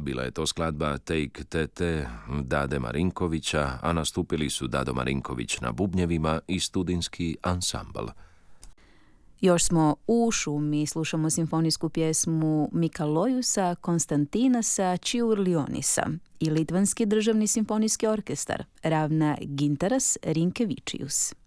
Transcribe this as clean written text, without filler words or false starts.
Bila je to skladba Take TT Dade Marinkovića, a nastupili su Dado Marinković na bubnjevima i studijski ansambl. Još smo u šumi, slušamo simfonijsku pjesmu Mikalojusa Konstantinasa Čiurlionisa i Litvanski državni simfonijski orkestar Ravna Gintaras Rinkevičius.